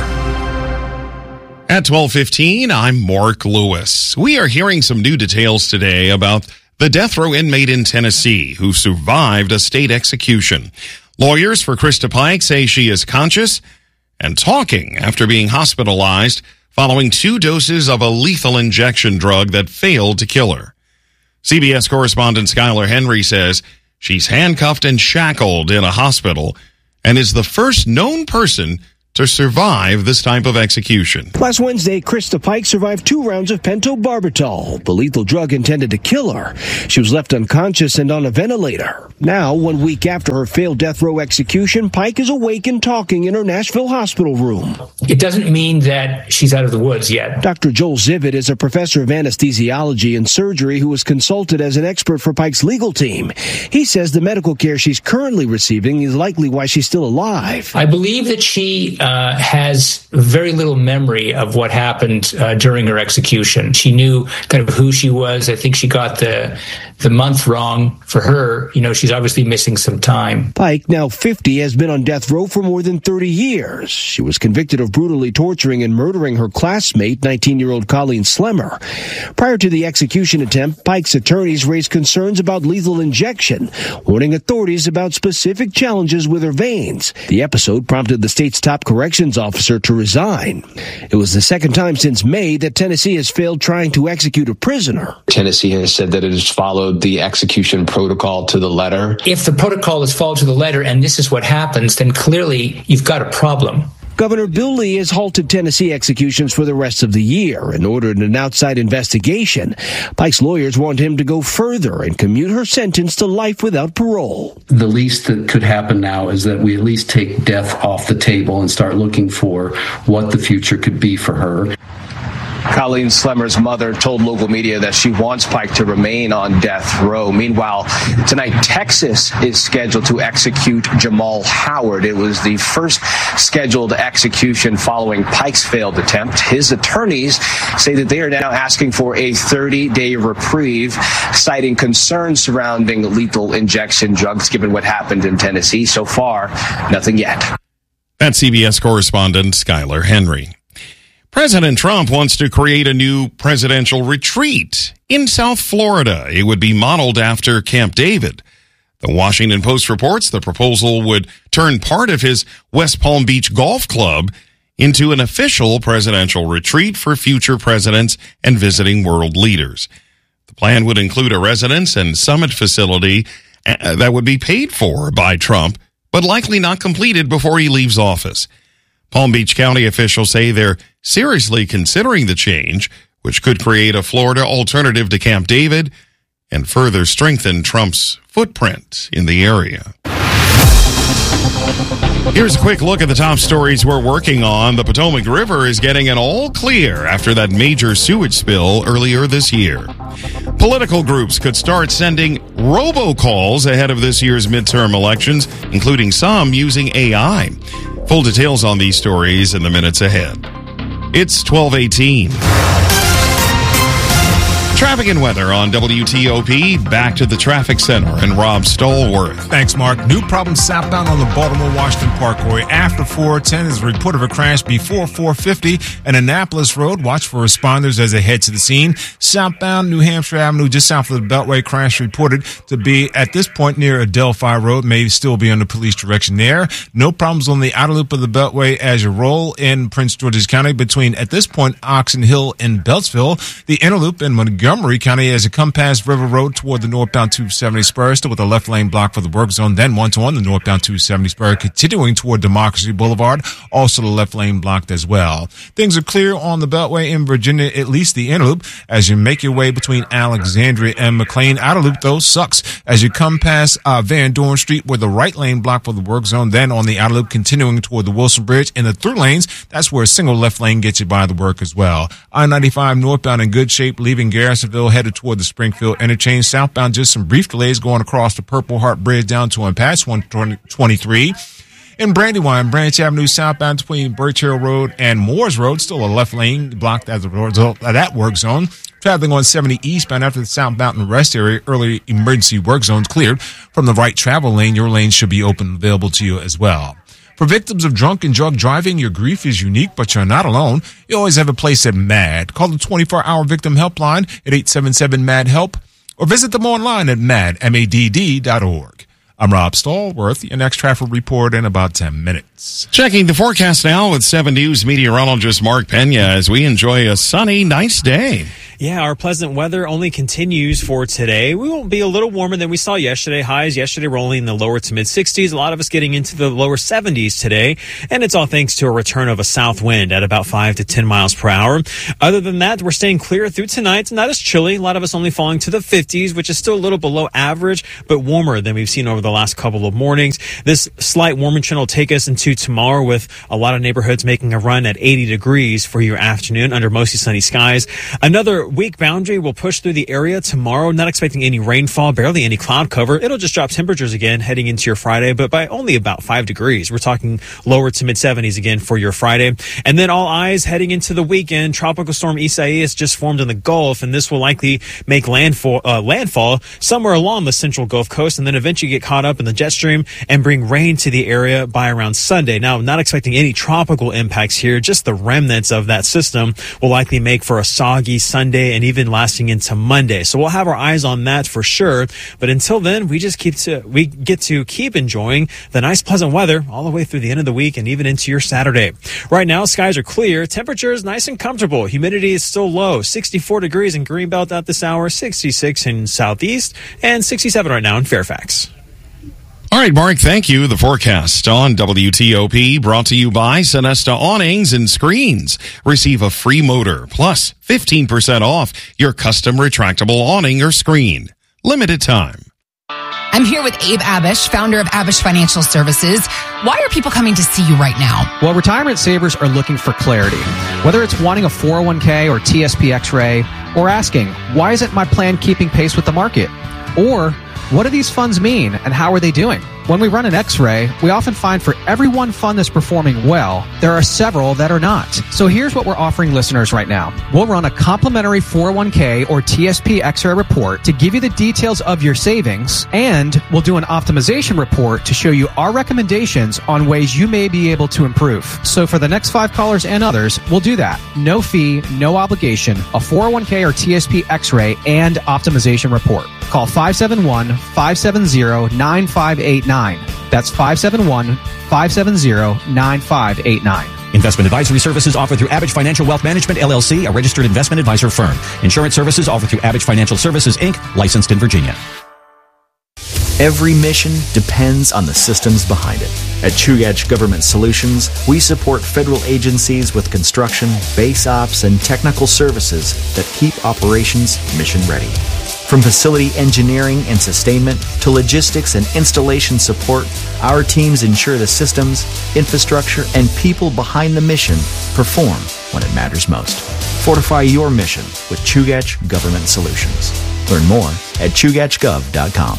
At twelve fifteen, I'm Mark Lewis. We are hearing some new details today about the death row inmate in Tennessee who survived a state execution. Lawyers for Krista Pike say she is conscious and talking after being hospitalized following two doses of a lethal injection drug that failed to kill her. C B S correspondent Skylar Henry says she's handcuffed and shackled in a hospital and is the first known person to survive this type of execution. Last Wednesday, Krista Pike survived two rounds of pentobarbital, the lethal drug intended to kill her. She was left unconscious and on a ventilator. Now, one week after her failed death row execution, Pike is awake and talking in her Nashville hospital room. It doesn't mean that she's out of the woods yet. Doctor Joel Zivit is a professor of anesthesiology and surgery who was consulted as an expert for Pike's legal team. He says the medical care she's currently receiving is likely why she's still alive. I believe that she Uh, has very little memory of what happened uh, during her execution. She knew kind of who she was. I think she got the the month wrong. For her, you know, she's obviously missing some time. Pike, now fifty, has been on death row for more than thirty years. She was convicted of brutally torturing and murdering her classmate, nineteen-year-old Colleen Slemmer. Prior to the execution attempt, Pike's attorneys raised concerns about lethal injection, warning authorities about specific challenges with her veins. The episode prompted the state's top corrections officer to resign. It was the second time since May that Tennessee has failed trying to execute a prisoner. Tennessee has said that it has followed the execution protocol to the letter. If the protocol is followed to the letter and this is what happens, then clearly you've got a problem. Governor Bill Lee has halted Tennessee executions for the rest of the year and ordered an outside investigation. Pike's lawyers want him to go further and commute her sentence to life without parole. The least that could happen now is that we at least take death off the table and start looking for what the future could be for her. Colleen Slemmer's mother told local media that she wants Pike to remain on death row. Meanwhile, tonight, Texas is scheduled to execute Jamal Howard. It was the first scheduled execution following Pike's failed attempt. His attorneys say that they are now asking for a thirty-day reprieve, citing concerns surrounding lethal injection drugs, given what happened in Tennessee. So far, nothing yet. That's C B S correspondent Skylar Henry. President Trump wants to create a new presidential retreat in South Florida. It would be modeled after Camp David. The Washington Post reports the proposal would turn part of his West Palm Beach Golf Club into an official presidential retreat for future presidents and visiting world leaders. The plan would include a residence and summit facility that would be paid for by Trump, but likely not completed before he leaves office. Palm Beach County officials say they're seriously considering the change, which could create a Florida alternative to Camp David and further strengthen Trump's footprint in the area. Here's a quick look at the top stories we're working on. The Potomac River is getting an all clear after that major sewage spill earlier this year. Political groups could start sending robocalls ahead of this year's midterm elections, including some using A I. Full details on these stories in the minutes ahead. It's twelve eighteen. Traffic and weather on W T O P. Back to the traffic center and Rob Stallworth. Thanks, Mark. New problem southbound on the Baltimore-Washington Parkway after four ten is a report of a crash before four fifty and Annapolis Road. Watch for responders as they head to the scene. Southbound New Hampshire Avenue, just south of the Beltway, crash reported to be at this point near Adelphi Road. May still be under police direction there. No problems on the outer loop of the Beltway as you roll in Prince George's County between, at this point, Oxon Hill and Beltsville. The inner loop in Montgomery Montgomery County as you come past River Road toward the northbound two seventy spur, still with a left lane block for the work zone, then one to one, the northbound two seventy spur, continuing toward Democracy Boulevard, also the left lane blocked as well. Things are clear on the Beltway in Virginia, at least the inner loop, as you make your way between Alexandria and McLean. Outer loop, though, sucks as you come past uh, Van Dorn Street with the right lane blocked for the work zone, then on the outer loop, continuing toward the Wilson Bridge. In the through lanes, that's where a single left lane gets you by the work as well. I ninety-five northbound in good shape, leaving Garrison Jeffersonville headed toward the Springfield interchange. Southbound, just some brief delays going across the Purple Heart Bridge down to and past one twenty-three. In Brandywine, Branch Avenue southbound between Birch Hill Road and Moores Road, still a left lane blocked as a result of that work zone. Traveling on seventy eastbound after the South Mountain Rest area, early emergency work zones cleared. From the right travel lane, your lane should be open and available to you as well. For victims of drunk and drug driving, your grief is unique, but you're not alone. You always have a place at MAD. Call the twenty-four hour victim helpline at eight seven seven MAD HELP or visit them online at mad dot org. I'm Rob Stallworth. Your next traffic report in about ten minutes. Checking the forecast now with seven News meteorologist Mark Pena as we enjoy a sunny, nice day. Yeah, our pleasant weather only continues for today. We will be a little warmer than we saw yesterday. Highs yesterday were only in the lower to mid sixties. A lot of us getting into the lower seventies today. And it's all thanks to a return of a south wind at about five to ten miles per hour. Other than that, we're staying clear through tonight. Not as chilly. A lot of us only falling to the fifties, which is still a little below average, but warmer than we've seen over the last couple of mornings. This slight warming trend will take us into tomorrow with a lot of neighborhoods making a run at eighty degrees for your afternoon under mostly sunny skies. Another weak boundary will push through the area tomorrow. Not expecting any rainfall, barely any cloud cover. It'll just drop temperatures again heading into your Friday, but by only about five degrees. We're talking lower to mid seventies again for your Friday. And then all eyes heading into the weekend. Tropical storm Isaias just formed in the Gulf, and this will likely make landfall, uh, landfall somewhere along the central Gulf Coast and then eventually get caught up in the jet stream and bring rain to the area by around Sunday. Now, not expecting any tropical impacts here. Just the remnants of that system will likely make for a soggy Sunday and even lasting into Monday. So we'll have our eyes on that for sure. But until then, we just keep to, we get to keep enjoying the nice, pleasant weather all the way through the end of the week and even into your Saturday. Right now, skies are clear. Temperature is nice and comfortable. Humidity is still low. sixty-four degrees in Greenbelt at this hour, sixty-six in Southeast, and sixty-seven right now in Fairfax. All right, Mark, thank you. The forecast on W T O P brought to you by Sonesta Awnings and Screens. Receive a free motor plus fifteen percent off your custom retractable awning or screen. Limited time. I'm here with Abe Abish, founder of Abish Financial Services. Why are people coming to see you right now? Well, retirement savers are looking for clarity. Whether it's wanting a four oh one k or T S P X-ray, or asking, why isn't my plan keeping pace with the market? Or, what do these funds mean and how are they doing? When we run an X-ray, we often find for every one fund that's performing well, there are several that are not. So here's what we're offering listeners right now. We'll run a complimentary four oh one k or T S P X-ray report to give you the details of your savings, and we'll do an optimization report to show you our recommendations on ways you may be able to improve. So for the next five callers and others, we'll do that. No fee, no obligation, a four oh one k or T S P X-ray and optimization report. Call five seven one, five seven zero, nine five eight nine. That's five seven one, five seven zero, nine five eight nine. Investment advisory services offered through Abish Financial Wealth Management, L L C, a registered investment advisor firm. Insurance services offered through Abish Financial Services, Incorporated, licensed in Virginia. Every mission depends on the systems behind it. At Chugach Government Solutions, we support federal agencies with construction, base ops, and technical services that keep operations mission ready. From facility engineering and sustainment to logistics and installation support, our teams ensure the systems, infrastructure, and people behind the mission perform when it matters most. Fortify your mission with Chugach Government Solutions. Learn more at chugach gov dot com.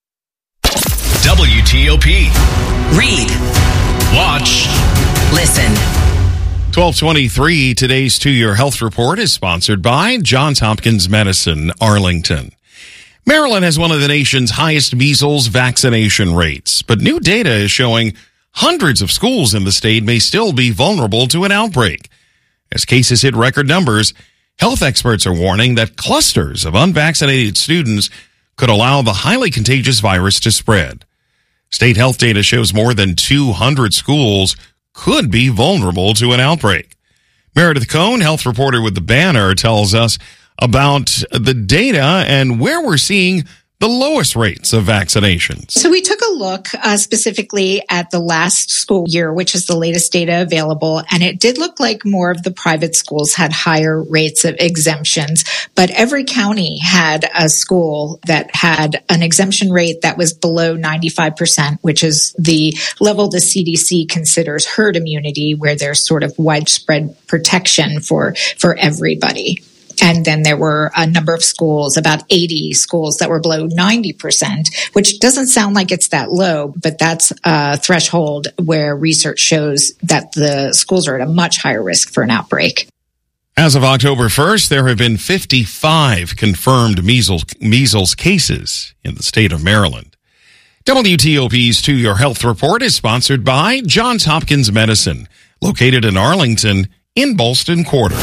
W T O P. Read. Watch. Listen. twelve twenty-three, today's To Your Health Report is sponsored by Johns Hopkins Medicine, Arlington. Maryland has one of the nation's highest measles vaccination rates, but new data is showing hundreds of schools in the state may still be vulnerable to an outbreak. As cases hit record numbers, health experts are warning that clusters of unvaccinated students could allow the highly contagious virus to spread. State health data shows more than two hundred schools could be vulnerable to an outbreak. Meredith Cohn, health reporter with the Banner, tells us about the data and where we're seeing the lowest rates of vaccinations. So we took a look uh, specifically at the last school year, which is the latest data available, and it did look like more of the private schools had higher rates of exemptions, but every county had a school that had an exemption rate that was below ninety-five percent, which is the level the C D C considers herd immunity, where there's sort of widespread protection for, for everybody. And then there were a number of schools, about eighty schools that were below ninety percent, which doesn't sound like it's that low, but that's a threshold where research shows that the schools are at a much higher risk for an outbreak. As of October first, there have been fifty-five confirmed measles, measles cases in the state of Maryland. W T O P's To Your Health Report is sponsored by Johns Hopkins Medicine, located in Arlington in Ballston Quarter.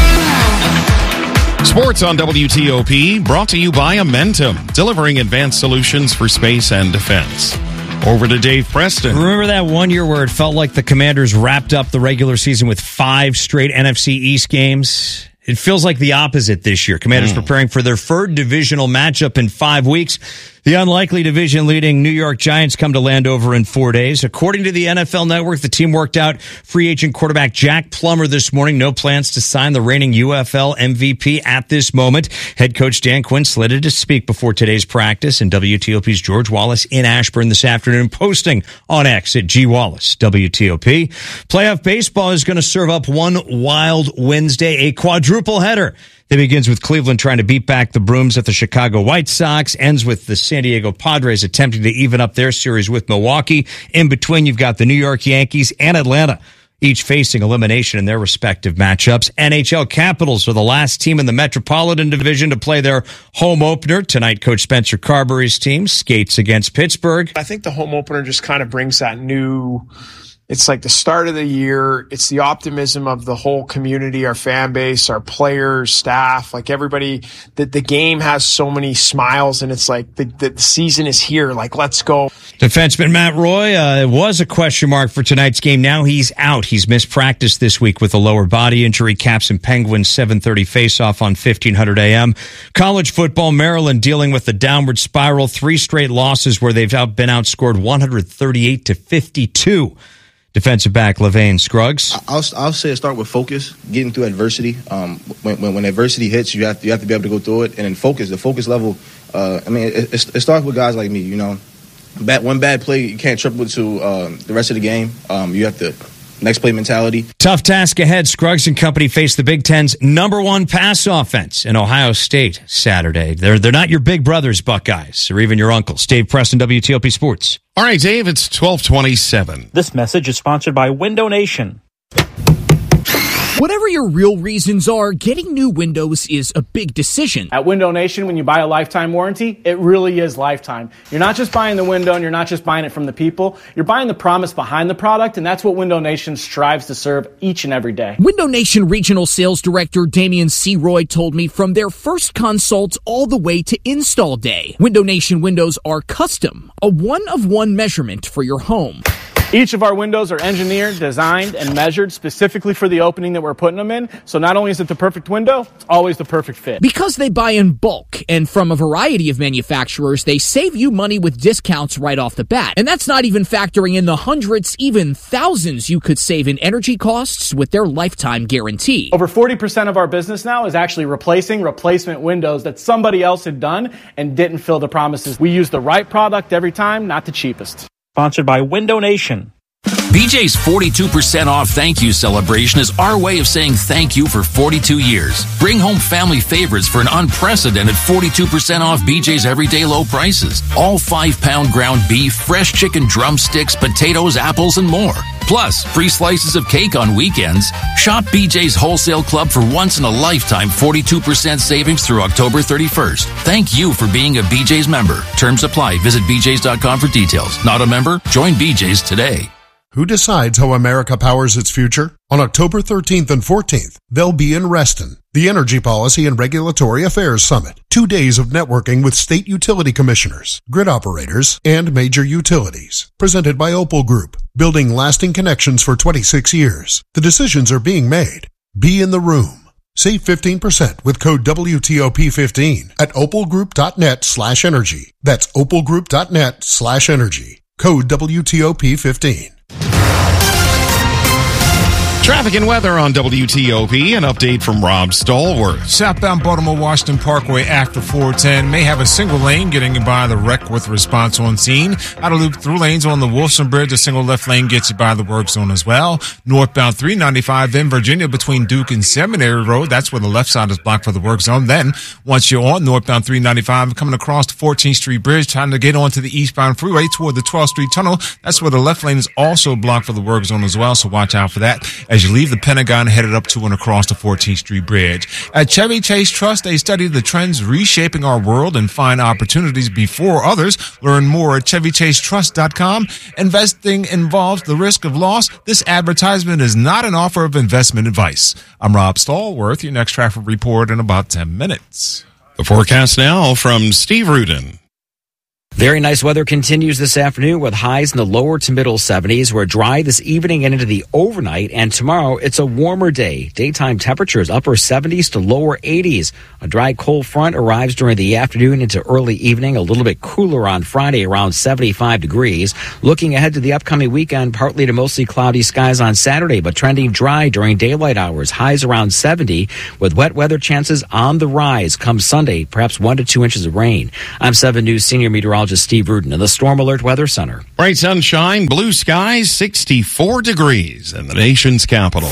Sports on W T O P, brought to you by Amentum, delivering advanced solutions for space and defense. Over to Dave Preston. Remember that one year where it felt like the Commanders wrapped up the regular season with five straight N F C East games? It feels like the opposite this year. Commanders mm. preparing for their third divisional matchup in five weeks. The unlikely division-leading New York Giants come to Landover in four days. According to the N F L Network, the team worked out free agent quarterback Jack Plummer this morning. No plans to sign the reigning U F L M V P at this moment. Head coach Dan Quinn slated to speak before today's practice, and W T O P's George Wallace in Ashburn this afternoon, posting on X at G Wallace W T O P. Playoff baseball is going to serve up one wild Wednesday, a quadruple header. It begins with Cleveland trying to beat back the Brooms at the Chicago White Sox, ends with the San Diego Padres attempting to even up their series with Milwaukee. In between, you've got the New York Yankees and Atlanta, each facing elimination in their respective matchups. N H L Capitals are the last team in the Metropolitan Division to play their home opener. Tonight, Coach Spencer Carberry's team skates against Pittsburgh. I think the home opener just kind of brings that new... It's like the start of the year. It's the optimism of the whole community, our fan base, our players, staff, like everybody. The, the game has so many smiles, and it's like the, the season is here. Like, let's go. Defenseman Matt Roy uh, was a question mark for tonight's game. Now he's out. He's missed practice this week with a lower body injury. Caps and Penguins seven thirty faceoff on fifteen hundred A M. College football, Maryland dealing with the downward spiral. Three straight losses where they've out, been outscored one thirty-eight to fifty-two. Defensive back LaVane Scruggs. I'll I'll say start with focus, getting through adversity. Um, when, when when adversity hits, you have to, you have to be able to go through it, and then focus. The focus level. Uh, I mean, it, it, it starts with guys like me. You know, bad, one bad play, you can't triple it to uh, the rest of the game. Um, you have to. Next play mentality. Tough task ahead. Scruggs and company face the Big Ten's number one pass offense in Ohio State Saturday. They're they're not your big brothers, Buckeyes, or even your uncles. Dave Preston, W T O P Sports. All right, Dave, it's twelve twenty-seven. This message is sponsored by Window Nation. Whatever your real reasons are, getting new windows is a big decision. At Window Nation, when you buy a lifetime warranty, it really is lifetime. You're not just buying the window and you're not just buying it from the people. You're buying the promise behind the product, and that's what Window Nation strives to serve each and every day. Window Nation Regional Sales Director Damian C. Roy told me from their first consult all the way to install day, Window Nation windows are custom, a one-of-one measurement for your home. Each of our windows are engineered, designed, and measured specifically for the opening that we're putting them in. So not only is it the perfect window, it's always the perfect fit. Because they buy in bulk and from a variety of manufacturers, they save you money with discounts right off the bat. And that's not even factoring in the hundreds, even thousands you could save in energy costs with their lifetime guarantee. Over forty percent of our business now is actually replacing replacement windows that somebody else had done and didn't fill the promises. We use the right product every time, not the cheapest. Sponsored by Window Nation. B J's forty-two percent off thank you celebration is our way of saying thank you for forty-two years. Bring home family favorites for an unprecedented forty-two percent off B J's everyday low prices. All five pound ground beef, fresh chicken drumsticks, potatoes, apples, and more. Plus, free slices of cake on weekends. Shop B J's Wholesale Club for once in a lifetime forty-two percent savings through October thirty-first. Thank you for being a B J's member. Terms apply. Visit B J's dot com for details. Not a member? Join B J's today. Who decides how America powers its future? On October thirteenth and fourteenth, they'll be in Reston, the Energy Policy and Regulatory Affairs Summit. Two days of networking with state utility commissioners, grid operators, and major utilities. Presented by Opal Group, building lasting connections for twenty-six years. The decisions are being made. Be in the room. Save fifteen percent with code W T O P fifteen at opalgroup.net slash energy. That's opalgroup.net slash energy. Code W T O P fifteen. Traffic and weather on W T O P. An update from Rob Stallworth. Southbound Baltimore-Washington Parkway after four ten may have a single lane getting you by the wreck with response on scene. Out of loop through lanes on the Wilson Bridge, a single left lane gets you by the work zone as well. Northbound three ninety-five in Virginia between Duke and Seminary Road. That's where the left side is blocked for the work zone. Then, once you're on northbound three ninety-five, coming across the fourteenth Street Bridge, trying to get onto the eastbound freeway toward the twelfth Street Tunnel. That's where the left lane is also blocked for the work zone as well, so watch out for that as you leave the Pentagon headed up to and across the fourteenth Street Bridge. At Chevy Chase Trust, they study the trends reshaping our world and find opportunities before others. Learn more at Chevy Chase Trust dot com. Investing involves the risk of loss. This advertisement is not an offer of investment advice. I'm Rob Stallworth. Your next traffic report in about ten minutes. The forecast now from Steve Rudin. Very nice weather continues this afternoon with highs in the lower to middle seventies. We're dry this evening and into the overnight, and tomorrow it's a warmer day. Daytime temperatures upper seventies to lower eighties. A dry cold front arrives during the afternoon into early evening, a little bit cooler on Friday around seventy-five degrees. Looking ahead to the upcoming weekend, partly to mostly cloudy skies on Saturday, but trending dry during daylight hours. Highs around seventy with wet weather chances on the rise come Sunday, perhaps one to two inches of rain. I'm seven News senior meteorologist Steve Rudin in the Storm Alert Weather Center. Bright sunshine, blue skies, sixty-four degrees in the nation's capital.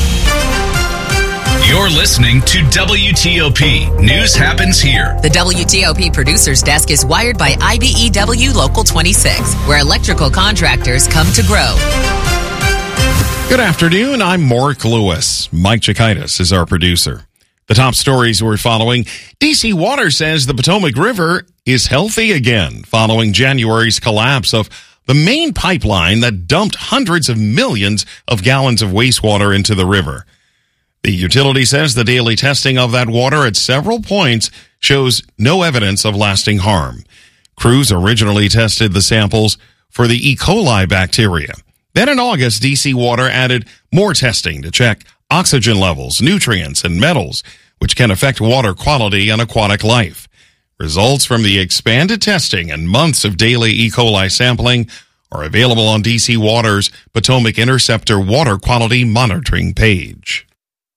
You're listening to W T O P. News happens here. The W T O P producer's desk is wired by I B E W Local twenty-six, where electrical contractors come to grow. Good afternoon. I'm Mark Lewis. Mike Chikaitis is our producer. The top stories we're following. D C Water says the Potomac River is healthy again following January's collapse of the main pipeline that dumped hundreds of millions of gallons of wastewater into the river. The utility says the daily testing of that water at several points shows no evidence of lasting harm. Crews originally tested the samples for the E. coli bacteria. Then in August, D C Water added more testing to check oxygen levels, nutrients, and metals, which can affect water quality and aquatic life. Results from the expanded testing and months of daily E. coli sampling are available on D C Water's Potomac Interceptor Water Quality Monitoring page.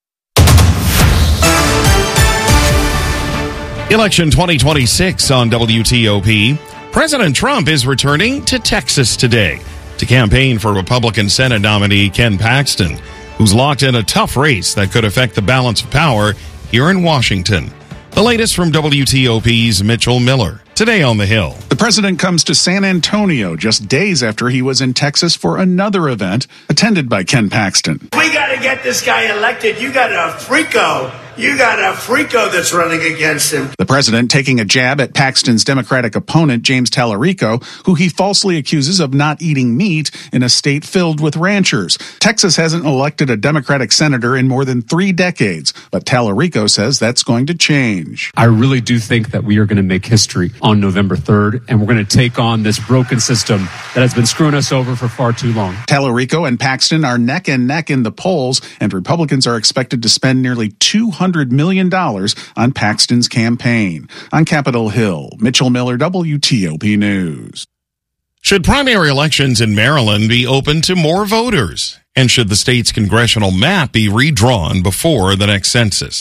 Election twenty twenty-six on W T O P. President Trump is returning to Texas today to campaign for Republican Senate nominee Ken Paxton, who's locked in a tough race that could affect the balance of power here in Washington. The latest from W T O P's Mitchell Miller. Today on the Hill. The president comes to San Antonio just days after he was in Texas for another event attended by Ken Paxton. We got to get this guy elected. You got a freako. You got a freako that's running against him. The president taking a jab at Paxton's Democratic opponent, James Tallarico, who he falsely accuses of not eating meat in a state filled with ranchers. Texas hasn't elected a Democratic senator in more than three decades, but Tallarico says that's going to change. I really do think that we are going to make history on November third, and we're going to take on this broken system that has been screwing us over for far too long. Tallarico and Paxton are neck and neck in the polls, and Republicans are expected to spend nearly two hundred million dollars on Paxton's campaign. On Capitol Hill, Mitchell Miller, W T O P News. Should primary elections in Maryland be open to more voters? And should the state's congressional map be redrawn before the next census?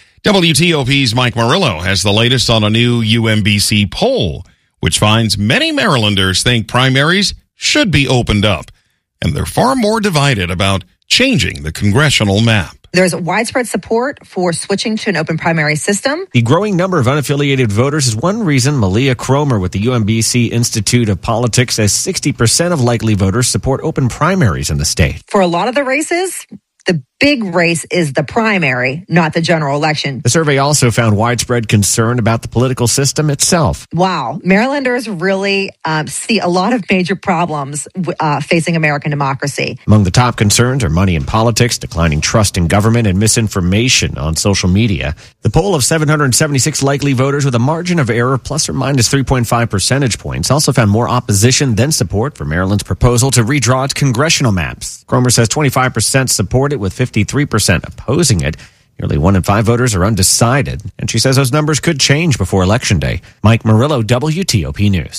W T O P's Mike Murillo has the latest on a new U M B C poll, which finds many Marylanders think primaries should be opened up, and they're far more divided about changing the congressional map. There's widespread support for switching to an open primary system. The growing number of unaffiliated voters is one reason Malia Cromer with the U M B C Institute of Politics says sixty percent of likely voters support open primaries in the state. For a lot of the races, the big race is the primary, not the general election. The survey also found widespread concern about the political system itself. Wow. Marylanders really uh, see a lot of major problems uh, facing American democracy. Among the top concerns are money in politics, declining trust in government, and misinformation on social media. The poll of seven hundred seventy-six likely voters with a margin of error plus or minus three point five percentage points also found more opposition than support for Maryland's proposal to redraw its congressional maps. Cromer says twenty-five percent support it with fifty-three percent opposing it. Nearly one in five voters are undecided, and she says those numbers could change before Election Day. Mike Murillo, W T O P News.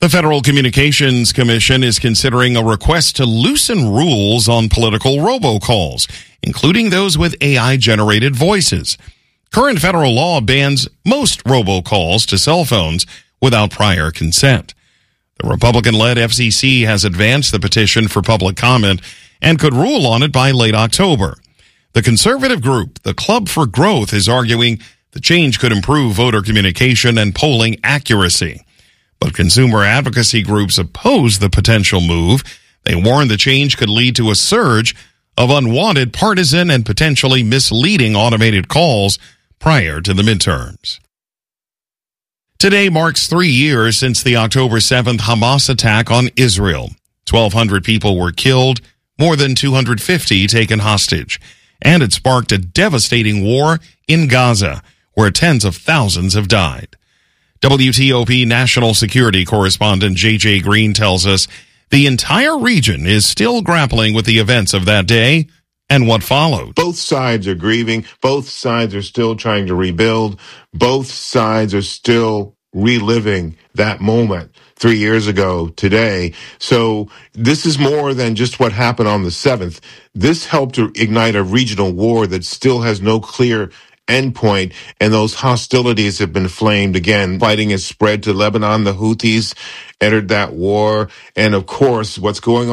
The Federal Communications Commission is considering a request to loosen rules on political robocalls, including those with A I-generated voices. Current federal law bans most robocalls to cell phones without prior consent. The Republican-led F C C has advanced the petition for public comment and could rule on it by late October. The conservative group, the Club for Growth, is arguing the change could improve voter communication and polling accuracy. But consumer advocacy groups oppose the potential move. They warn the change could lead to a surge of unwanted partisan and potentially misleading automated calls prior to the midterms. Today marks three years since the October seventh Hamas attack on Israel. twelve hundred people were killed, more than two hundred fifty taken hostage. And it sparked a devastating war in Gaza, where tens of thousands have died. W T O P national security correspondent J J Green tells us the entire region is still grappling with the events of that day and what followed. Both sides are grieving. Both sides are still trying to rebuild. Both sides are still reliving that moment three years ago today. So this is more than just what happened on the seventh. This helped to ignite a regional war that still has no clear endpoint, and those hostilities have been flamed again. Fighting has spread to Lebanon. The Houthis entered that war. And of course, what's going on